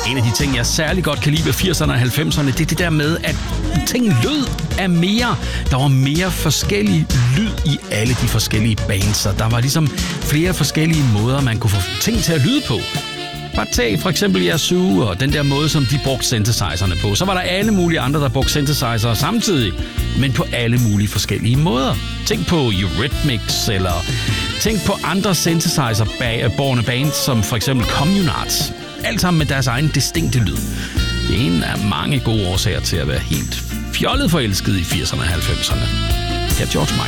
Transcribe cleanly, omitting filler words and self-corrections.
En af de ting, jeg særlig godt kan lide ved 80'erne og 90'erne, det er det der med, at ting lød af mere. Der var mere forskellig lyd i alle de forskellige bands, og der var ligesom flere forskellige måder, man kunne få ting til at lyde på. Bare tag for eksempel Yazoo og den der måde, som de brugte synthesizerne på. Så var der alle mulige andre, der brugte synthesizer samtidig, men på alle mulige forskellige måder. Tænk på Eurythmics, eller tænk på andre synthesizer-borne bands, som for eksempel Communards. Alt sammen med deres egen distinkte lyd. Det er en af mange gode årsager til at være helt fjollet forelsket i 80'erne og 90'erne. Her er George Michael.